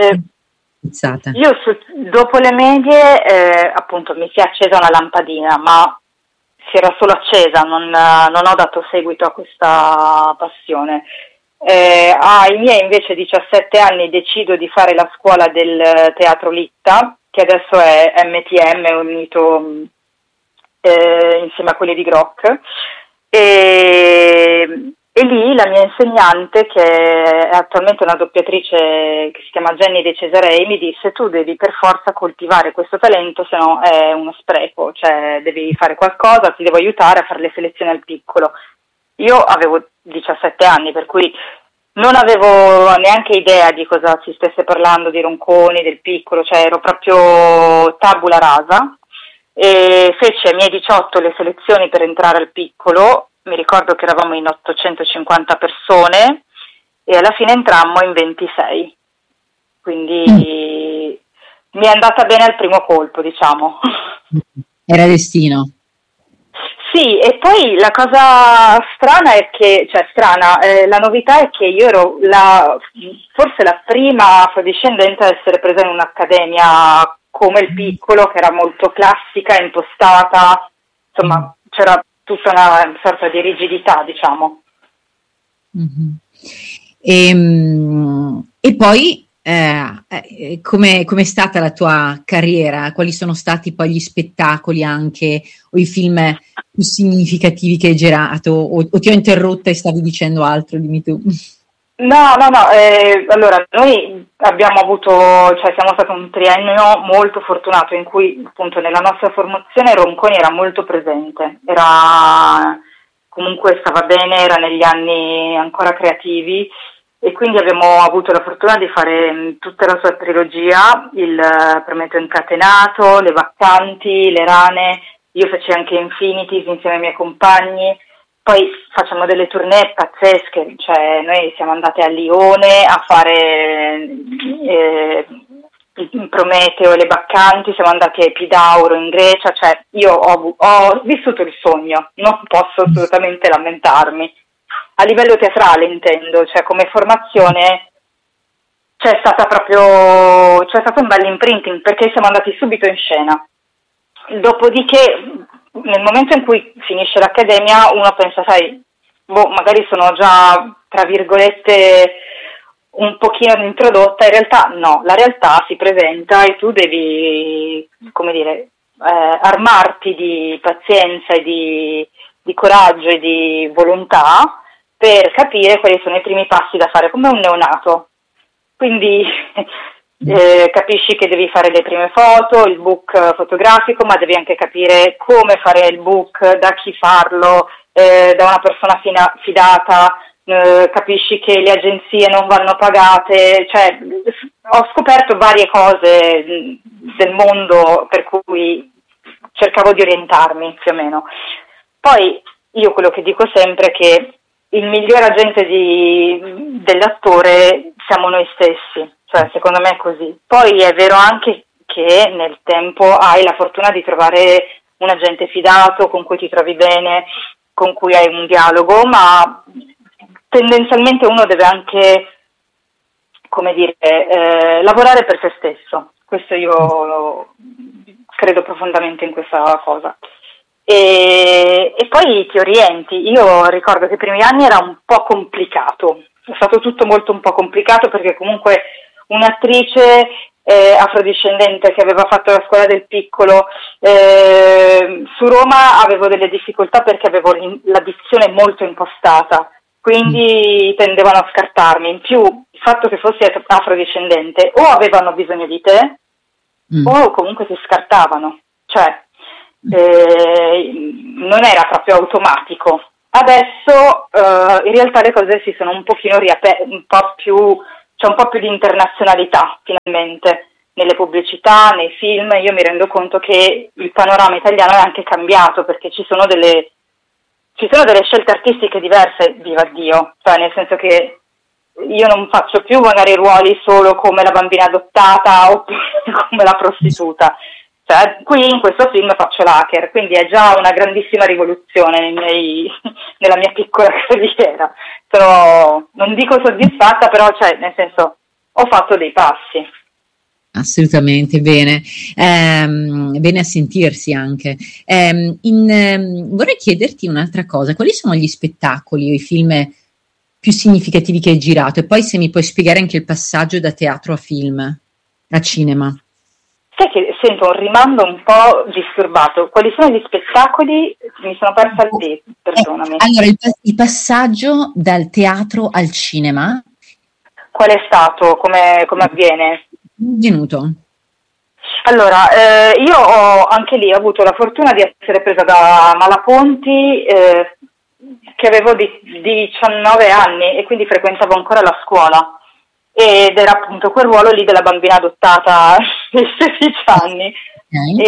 Io dopo le medie appunto mi si è accesa una lampadina, ma si era solo accesa, non ho dato seguito a questa passione. Ai miei invece 17 anni decido di fare la scuola del Teatro Litta, che adesso è MTM, unito insieme a quelli di Groc, e lì la mia insegnante, che è attualmente una doppiatrice che si chiama Jenny De Cesarei, mi disse: tu devi per forza coltivare questo talento, se no è uno spreco, cioè devi fare qualcosa, ti devo aiutare a fare le selezioni al piccolo. Io avevo 17 anni, per cui non avevo neanche idea di cosa si stesse parlando, di Ronconi, del piccolo, cioè ero proprio tabula rasa, e feci ai miei 18 le selezioni per entrare al piccolo. Mi ricordo che eravamo in 850 persone e alla fine entrammo in 26, quindi mi è andata bene al primo colpo, diciamo. Era destino. Sì, e poi la cosa strana è che, la novità è che io ero forse la prima afrodiscendente a essere presa in un'accademia come il piccolo, che era molto classica, impostata, insomma c'era tutta una sorta di rigidità, diciamo. E poi com'è stata la tua carriera? Quali sono stati poi gli spettacoli anche o i film più significativi che hai girato? O ti ho interrotta e stavi dicendo altro? Dimmi tu. No, allora noi abbiamo siamo stati un triennio molto fortunato in cui appunto nella nostra formazione Ronconi era molto presente, comunque stava bene, era negli anni ancora creativi, e quindi abbiamo avuto la fortuna di fare tutta la sua trilogia, il Prometeo Incatenato, Le Vaccanti, Le Rane. Io feci anche Infinities insieme ai miei compagni. Poi facciamo delle tournée pazzesche, cioè noi siamo andate a Lione a fare il Prometeo e Le Baccanti, siamo andati a Epidauro in Grecia, cioè io ho vissuto il sogno, non posso assolutamente lamentarmi. A livello teatrale intendo, cioè come formazione c'è stato un bel imprinting, perché siamo andati subito in scena. Dopodiché, nel momento in cui finisce l'accademia, uno pensa, magari sono già, tra virgolette, un pochino introdotta. In realtà no, la realtà si presenta e tu devi, armarti di pazienza e di coraggio e di volontà per capire quali sono i primi passi da fare, come un neonato. Quindi capisci che devi fare le prime foto, il book fotografico, ma devi anche capire come fare il book, da chi farlo, da una persona fidata, capisci che le agenzie non vanno pagate, cioè ho scoperto varie cose del mondo per cui cercavo di orientarmi più o meno. Poi io quello che dico sempre è che il miglior agente dell'attore siamo noi stessi, cioè secondo me è così. Poi è vero anche che nel tempo hai la fortuna di trovare un agente fidato, con cui ti trovi bene, con cui hai un dialogo, ma tendenzialmente uno deve anche, lavorare per se stesso. questo io credo profondamente in questa cosa. E poi ti orienti. Io ricordo che i primi anni era un po' complicato, è stato tutto molto un po' complicato, perché comunque un'attrice afrodiscendente che aveva fatto la scuola del piccolo, su Roma avevo delle difficoltà perché avevo la dizione molto impostata, quindi tendevano a scartarmi. In più il fatto che fossi afrodiscendente, o avevano bisogno di te o comunque ti scartavano, cioè non era proprio automatico. Adesso in realtà le cose si sono un pochino riaperte, c'è un po' più di internazionalità finalmente nelle pubblicità, nei film. Io mi rendo conto che il panorama italiano è anche cambiato, perché ci sono delle scelte artistiche diverse, viva Dio, cioè nel senso che io non faccio più magari ruoli solo come la bambina adottata o come la prostituta. Cioè, qui in questo film faccio l'hacker, quindi è già una grandissima rivoluzione nella mia piccola carriera. Non dico soddisfatta, però nel senso, ho fatto dei passi. Assolutamente, bene, bene a sentirsi anche. Vorrei chiederti un'altra cosa: quali sono gli spettacoli o i film più significativi che hai girato? E poi se mi puoi spiegare anche il passaggio da teatro a film, a cinema. Sai che sento un rimando un po' disturbato. Quali sono gli spettacoli? Mi sono persa lì, perdonami. Allora, il passaggio dal teatro al cinema. Qual è stato? Come avviene? Venuto. Allora, io ho anche lì avuto la fortuna di essere presa da Malaponti, che avevo 19 anni e quindi frequentavo ancora la scuola. Ed era appunto quel ruolo lì della bambina adottata dei 16 anni. Okay.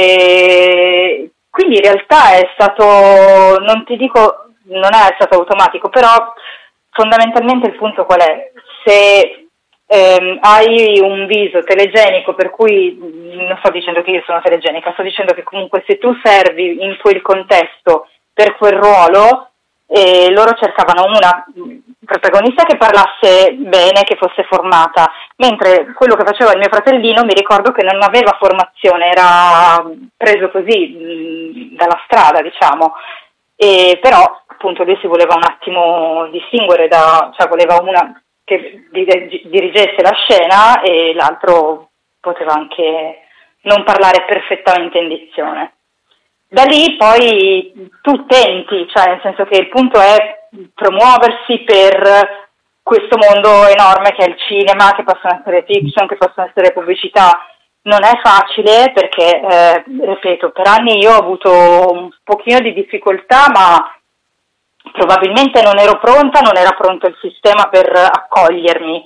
E quindi in realtà è stato, non ti dico, non è stato automatico, però fondamentalmente il punto qual è? Se hai un viso telegenico, per cui non sto dicendo che io sono telegenica, sto dicendo che comunque se tu servi in quel contesto per quel ruolo, loro cercavano una protagonista che parlasse bene, che fosse formata, mentre quello che faceva il mio fratellino mi ricordo che non aveva formazione, era preso così dalla strada, diciamo, e però appunto lui si voleva un attimo distinguere cioè voleva una che dirigesse la scena e l'altro poteva anche non parlare perfettamente in dizione. Da lì poi tu tenti, cioè nel senso che il punto è promuoversi per questo mondo enorme che è il cinema, che possono essere fiction, che possono essere pubblicità. Non è facile perché, ripeto, per anni io ho avuto un pochino di difficoltà, ma probabilmente non ero pronta, non era pronto il sistema per accogliermi.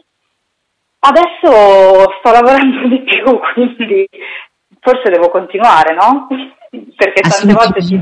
Adesso sto lavorando di più, quindi forse devo continuare, no? Perché tante volte ti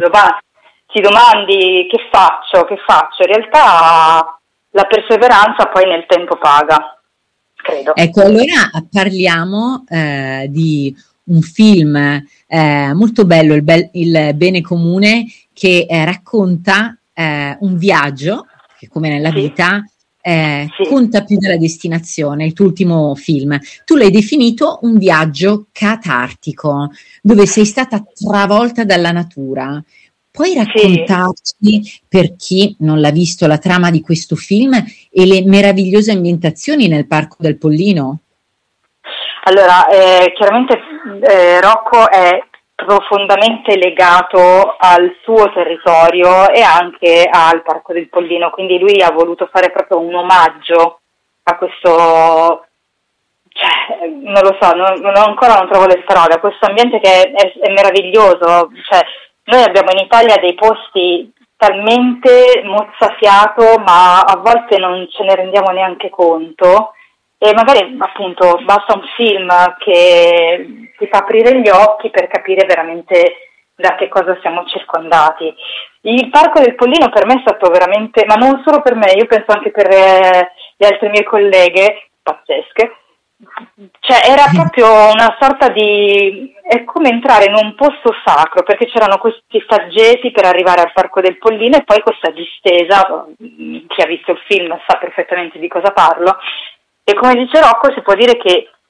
domandi che faccio, in realtà la perseveranza poi nel tempo paga, credo. Ecco, allora parliamo di un film molto bello, il Bene Comune, che racconta un viaggio che, come nella vita, conta più della destinazione. Il tuo ultimo film, tu l'hai definito un viaggio catartico, dove sei stata travolta dalla natura. Puoi raccontarci, per chi non l'ha visto, la trama di questo film e le meravigliose ambientazioni nel Parco del Pollino? Allora, chiaramente Rocco è profondamente legato al suo territorio e anche al Parco del Pollino, quindi lui ha voluto fare proprio un omaggio a questo, cioè, non lo so, ancora non trovo le parole, a questo ambiente che è meraviglioso. Cioè, noi abbiamo in Italia dei posti talmente mozzafiato, ma a volte non ce ne rendiamo neanche conto, e magari appunto basta un film che ti fa aprire gli occhi per capire veramente da che cosa siamo circondati. Il Parco del Pollino per me è stato veramente, ma non solo per me, io penso anche per le altre mie colleghe pazzesche, cioè era proprio una sorta di, è come entrare in un posto sacro, perché c'erano questi faggeti per arrivare al Parco del Pollino e poi questa distesa, chi ha visto il film sa perfettamente di cosa parlo. E come dice Rocco, si può dire che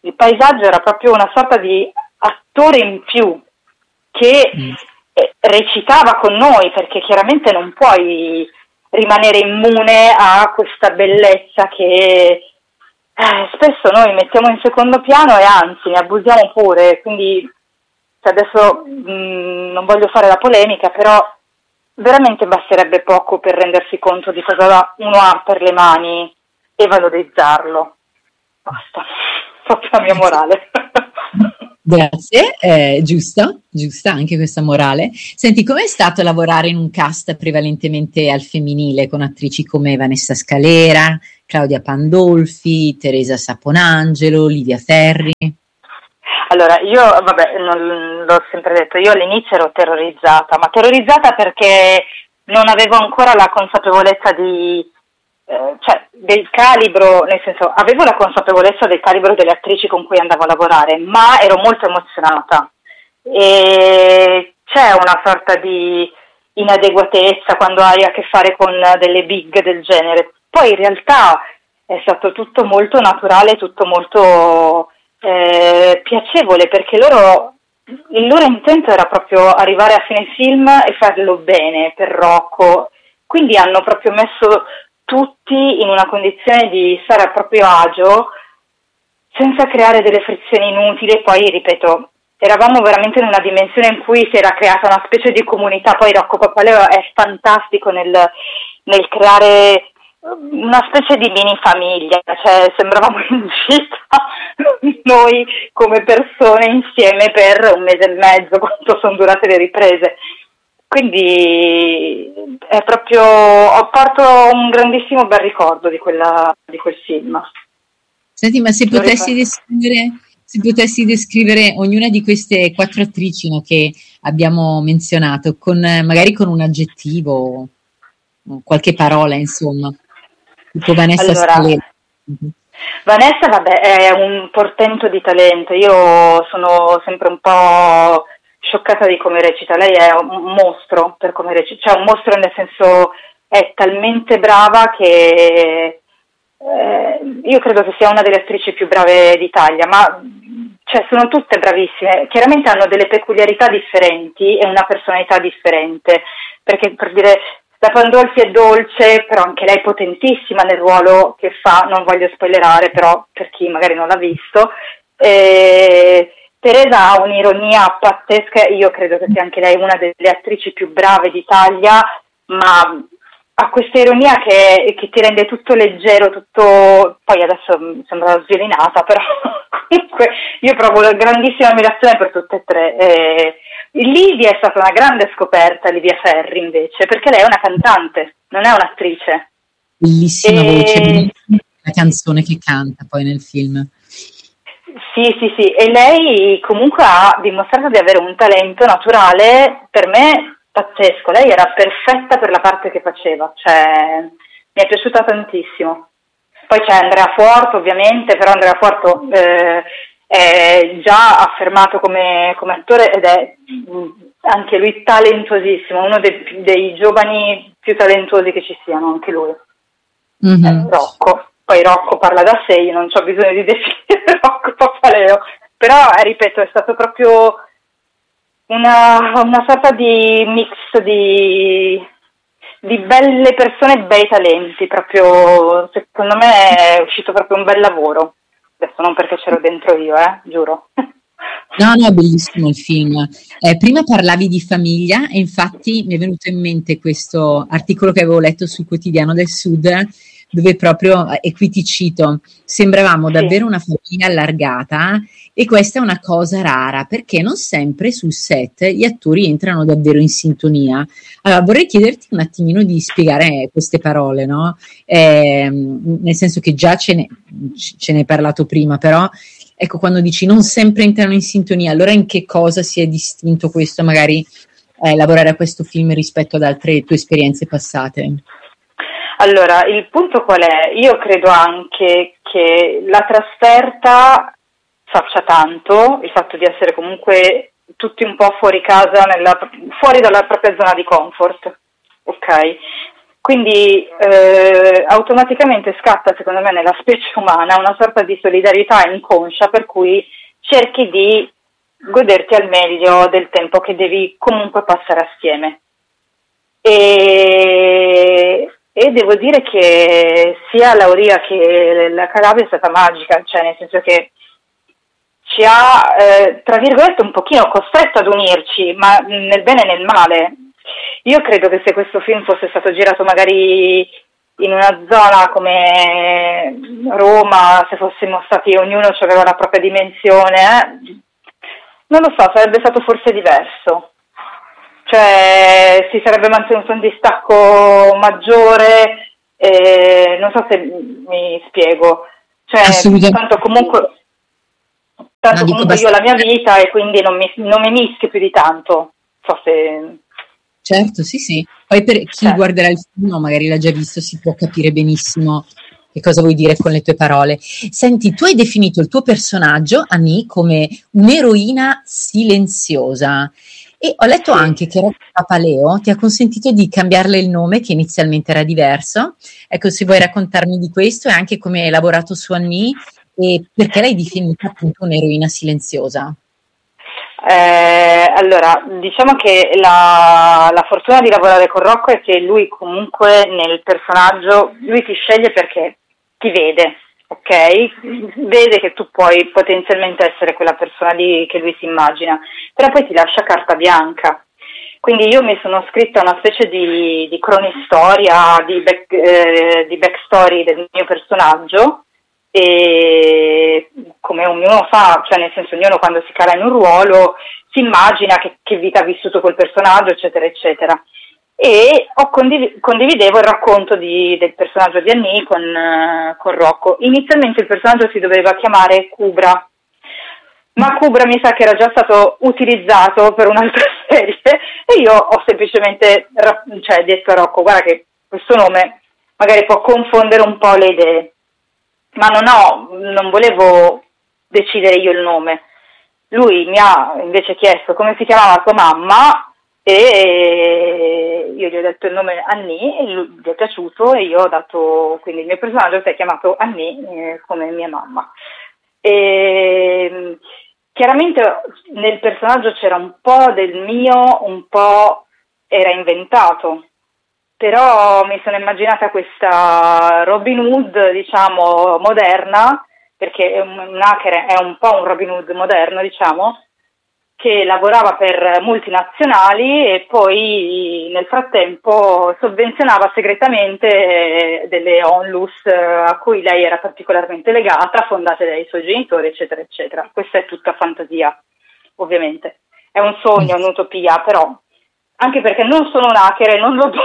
il paesaggio era proprio una sorta di attore in più che recitava con noi, perché chiaramente non puoi rimanere immune a questa bellezza che spesso noi mettiamo in secondo piano e anzi ne abusiamo pure, quindi adesso non voglio fare la polemica, però veramente basterebbe poco per rendersi conto di cosa uno ha per le mani e valorizzarlo. Basta, proprio la mia morale. Grazie, giusta anche questa morale. Senti, com'è stato lavorare in un cast prevalentemente al femminile con attrici come Vanessa Scalera, Claudia Pandolfi, Teresa Saponangelo, Livia Ferri? Allora, io, non l'ho sempre detto, io all'inizio ero terrorizzata, ma terrorizzata perché non avevo ancora la consapevolezza del calibro, nel senso, avevo la consapevolezza del calibro delle attrici con cui andavo a lavorare, ma ero molto emozionata e c'è una sorta di inadeguatezza quando hai a che fare con delle big del genere. Poi in realtà è stato tutto molto naturale, tutto molto piacevole, perché il loro intento era proprio arrivare a fine film e farlo bene per Rocco, quindi hanno proprio messo tutti in una condizione di stare a proprio agio senza creare delle frizioni inutili. Poi ripeto, eravamo veramente in una dimensione in cui si era creata una specie di comunità. Poi Rocco Papaleo è fantastico nel creare una specie di mini famiglia, cioè sembravamo in gita noi come persone insieme per 1 mese e mezzo, quanto sono durate le riprese. Quindi è proprio, porto un grandissimo bel ricordo di quel film. Senti, ma se potessi descrivere ognuna di queste 4 attrici, no, che abbiamo menzionato, magari con un aggettivo, qualche parola, insomma. Tipo Vanessa Scalera. Vanessa, è un portento di talento. Io sono sempre un po' scioccata di come recita. Lei è un mostro per come recita, cioè un mostro nel senso è talmente brava che io credo che sia una delle attrici più brave d'Italia, ma cioè, sono tutte bravissime. Chiaramente hanno delle peculiarità differenti e una personalità differente, perché per dire la Pandolfi è dolce, però anche lei è potentissima nel ruolo che fa, non voglio spoilerare, però per chi magari non l'ha visto. Teresa ha un'ironia pazzesca, io credo che sia anche lei una delle attrici più brave d'Italia, ma ha questa ironia che ti rende tutto leggero, tutto, poi adesso sembra sviolinata, però comunque io provo grandissima ammirazione per tutte e tre. Livia è stata una grande scoperta, Livia Ferri invece, perché lei è una cantante, non è un'attrice. Bellissima voce, la canzone che canta poi nel film. Sì, e lei comunque ha dimostrato di avere un talento naturale, per me pazzesco. Lei era perfetta per la parte che faceva, cioè mi è piaciuta tantissimo. Poi c'è Andrea Fuorto ovviamente, però Andrea Fuorto è già affermato come attore ed è anche lui talentosissimo, uno dei giovani più talentuosi che ci siano, anche lui. Rocco. Poi Rocco parla da sé, io non ho bisogno di definire Rocco Papaleo, però ripeto, è stato proprio una sorta di mix di belle persone e bei talenti, proprio secondo me è uscito proprio un bel lavoro. Adesso non perché c'ero dentro io, giuro. No, bellissimo il film. Prima parlavi di famiglia e infatti mi è venuto in mente questo articolo che avevo letto sul Quotidiano del Sud, dove proprio, e qui ti cito, sembravamo davvero una famiglia allargata, e questa è una cosa rara perché non sempre sul set gli attori entrano davvero in sintonia. Allora vorrei chiederti un attimino di spiegare queste parole, no? Nel senso che già ce ne hai parlato prima, però ecco, quando dici non sempre entrano in sintonia, allora in che cosa si è distinto questo, magari lavorare a questo film rispetto ad altre tue esperienze passate? Allora, il punto qual è? Io credo anche che la trasferta faccia tanto, il fatto di essere comunque tutti un po' fuori casa, fuori dalla propria zona di comfort, ok? Quindi automaticamente scatta, secondo me, nella specie umana una sorta di solidarietà inconscia, per cui cerchi di goderti al meglio del tempo che devi comunque passare assieme. E devo dire che sia Lauria che la Calabria è stata magica, cioè nel senso che ci ha, tra virgolette, un pochino costretto ad unirci, ma nel bene e nel male. Io credo che se questo film fosse stato girato magari in una zona come Roma, se fossimo stati, ognuno aveva la propria dimensione, non lo so, sarebbe stato forse diverso. Cioè si sarebbe mantenuto un distacco maggiore, non so se mi spiego. Cioè, tanto comunque io ho la mia vita e quindi non mi mischio più di tanto. So se... Certo, sì. Poi per chi guarderà il film, magari l'ha già visto, si può capire benissimo che cosa vuoi dire con le tue parole. Senti, tu hai definito il tuo personaggio, Annie, come un'eroina silenziosa. E ho letto anche che Papaleo ti ha consentito di cambiarle il nome, che inizialmente era diverso. Ecco, se vuoi raccontarmi di questo e anche come hai lavorato su Annie e perché l'hai definita appunto un'eroina silenziosa. Allora, diciamo che la fortuna di lavorare con Rocco è che lui comunque nel personaggio, lui ti sceglie perché ti vede, ok? Vede che tu puoi potenzialmente essere quella persona lì che lui si immagina, però poi ti lascia carta bianca. Quindi io mi sono scritta una specie di cronistoria, di backstory del mio personaggio, e come ognuno fa, cioè nel senso ognuno quando si cala in un ruolo si immagina che vita ha vissuto quel personaggio, eccetera eccetera, e condividevo il racconto del personaggio di Annie con Rocco. Inizialmente il personaggio si doveva chiamare Cubra, ma Cubra mi sa che era già stato utilizzato per un'altra serie e io ho semplicemente detto a Rocco: guarda che questo nome magari può confondere un po' le idee, ma non volevo decidere io il nome. Lui mi ha invece chiesto come si chiamava sua mamma e io gli ho detto il nome Annie e lui gli è piaciuto e io ho dato, quindi il mio personaggio si è chiamato Annie come mia mamma. E chiaramente nel personaggio c'era un po' del mio, un po' era inventato. Però mi sono immaginata questa Robin Hood, diciamo, moderna, perché un hacker è un po' un Robin Hood moderno, diciamo, che lavorava per multinazionali e poi nel frattempo sovvenzionava segretamente delle onlus a cui lei era particolarmente legata, fondate dai suoi genitori, eccetera, eccetera. Questa è tutta fantasia, ovviamente. È un sogno, un'utopia, però... Anche perché non sono un hacker e non lo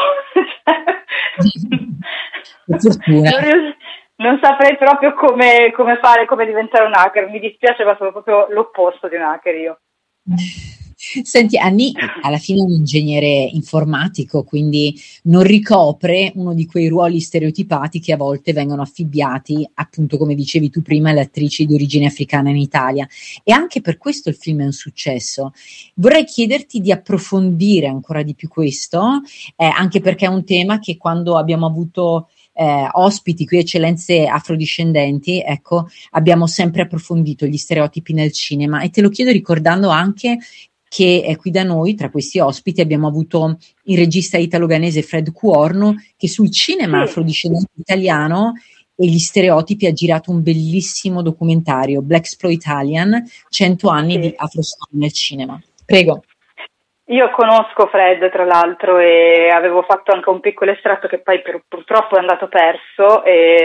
non saprei proprio come fare, come diventare un hacker. Mi dispiace, ma sono proprio l'opposto di un hacker io. Senti, Annie alla fine è un ingegnere informatico, quindi non ricopre uno di quei ruoli stereotipati che a volte vengono affibbiati, appunto come dicevi tu prima, alle attrici di origine africana in Italia, e anche per questo il film è un successo. Vorrei chiederti di approfondire ancora di più questo, anche perché è un tema che quando abbiamo avuto ospiti qui, eccellenze afrodiscendenti, ecco, abbiamo sempre approfondito gli stereotipi nel cinema, e te lo chiedo ricordando anche che qui da noi, tra questi ospiti, abbiamo avuto il regista italo-ghanese Fred Cuorno, che sul cinema afrodiscendente italiano e gli stereotipi ha girato un bellissimo documentario, Blaxploitation, 100 anni di afrostoria nel cinema. Prego. Io conosco Fred, tra l'altro, e avevo fatto anche un piccolo estratto che poi purtroppo è andato perso,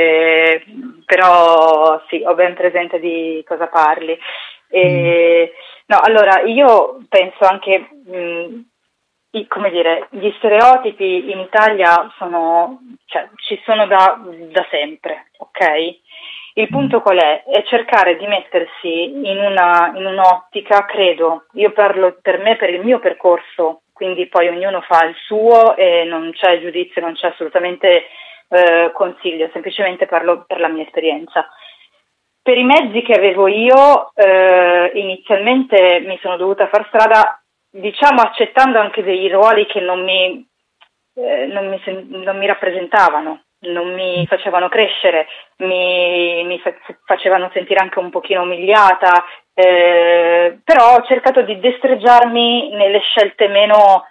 però sì, ho ben presente di cosa parli. No, allora, io penso anche, come dire, gli stereotipi in Italia ci sono da sempre, ok? Il punto qual è? È cercare di mettersi in un'ottica, credo, io parlo per me, per il mio percorso, quindi poi ognuno fa il suo e non c'è giudizio, non c'è assolutamente consiglio, semplicemente parlo per la mia esperienza. Per i mezzi che avevo io, inizialmente mi sono dovuta far strada, diciamo, accettando anche dei ruoli che non mi non mi rappresentavano, non mi facevano crescere, mi facevano sentire anche un pochino umiliata, però ho cercato di destreggiarmi nelle scelte meno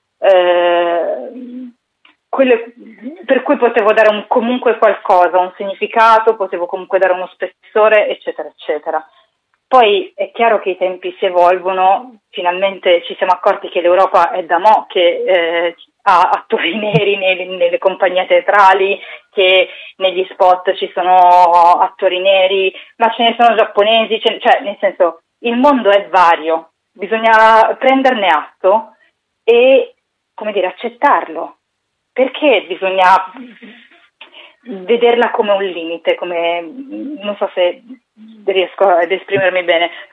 quelle per cui potevo dare comunque qualcosa, un significato, potevo comunque dare uno spessore, eccetera, eccetera. Poi è chiaro che i tempi si evolvono, finalmente ci siamo accorti che l'Europa è da mo' che ha attori neri nelle compagnie teatrali, che negli spot ci sono attori neri, ma ce ne sono giapponesi, cioè nel senso il mondo è vario, bisogna prenderne atto e, come dire, accettarlo, perché bisogna vederla come un limite, come non so se riesco ad esprimermi bene,